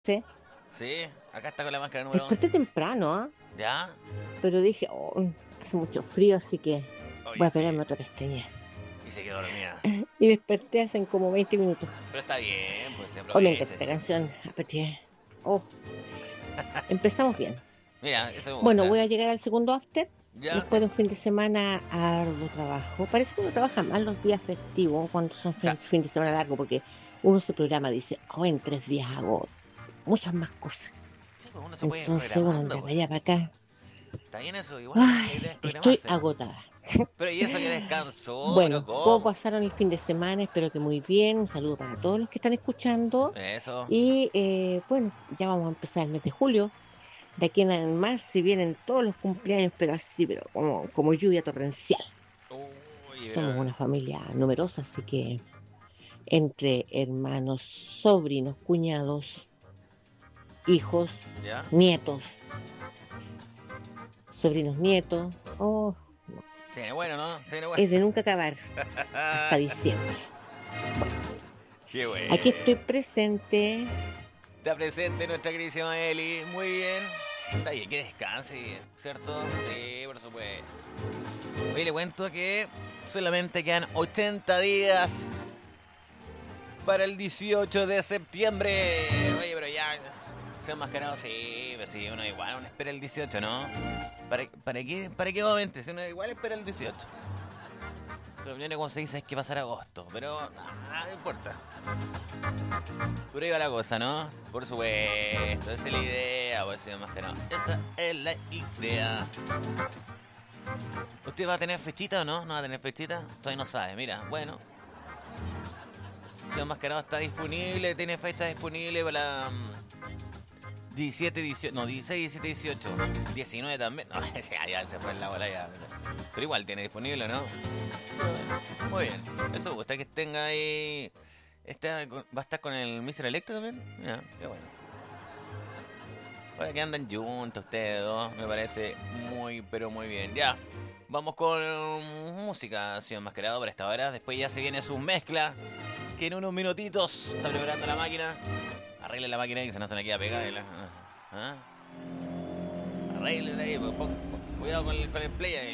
Sí, Sí, acá está con la máscara número desperté 11. temprano, ¿ah? ¿Ya? Pero dije, oh, hace mucho frío, así que voy Oye, a sí. pegarme otra pestaña. Y se quedó dormida. Y desperté hace como 20 minutos. Pero está bien, pues se Hoy me encanta aproveche. esta canción, Apetí. Oh, empezamos bien. Mira, eso me Bueno, gusta. voy a llegar al segundo after Ya, después de es. un fin de semana arduo trabajo. Parece que uno trabaja más los días festivos cuando son Ja. fin de semana largo, porque uno se programa, dice, oh, en 3 días hago muchas más cosas. Sí, pues uno se puede ir Entonces, bueno, programando, de pues. allá para acá, Está bien eso, igual la idea ay, es estoy programarse. agotada. Pero y eso que descansó, pero Bueno, ¿cómo ¿cómo? pasaron el fin de semana? Espero que muy bien. Un saludo para todos los que están escuchando. Eso. Y bueno, ya vamos a empezar el mes de julio. De aquí en más se vienen todos los cumpleaños, pero así, pero como lluvia torrencial. Uy, Somos pero. una familia numerosa, así que entre hermanos, sobrinos, cuñados, hijos, ¿Ya? nietos, sobrinos, nietos, oh, no, Se viene bueno, ¿no? Se viene bueno. es de nunca acabar hasta diciembre. Bueno, Qué aquí bueno. estoy presente. Está presente nuestra queridísima Eli. Muy bien. Está bien, que descanse, ¿cierto? Sí, por supuesto. Hoy le cuento que solamente quedan 80 días para el 18 de septiembre. Oye, pero ya. ¿Se han mascarado? Sí, pues sí, uno igual, uno espera el 18, ¿no? ¿Para qué momento? Si uno igual espera el 18. Pero primero, como se dice, es que pasar agosto. Pero, no importa. Por ahí va la cosa, ¿no? Por supuesto, esa es la idea, pues, más que no. Esa es la idea. ¿Usted va a tener fechita o no? ¿No va a tener fechita? Todavía no sabe, mira, bueno. Señor Mascarado está disponible, tiene fecha disponible para 17, 18, no, 16, 17, 18. 19 también. No, ya se fue en la bola ya. Pero igual tiene disponible, ¿no? Muy bien. Eso, usted que tenga ahí. ¿Va a estar con el Mr. Electro también? Ya, qué bueno. Ahora que andan juntos ustedes dos, me parece muy, pero muy bien. Ya, vamos con música, señor Mascarado, por esta hora. Después ya se viene su mezcla, que en unos minutitos está preparando la máquina. Arregle la máquina que se nos se la queda pegada. ¿Ah? Arregle ahí, cuidado con el play ahí.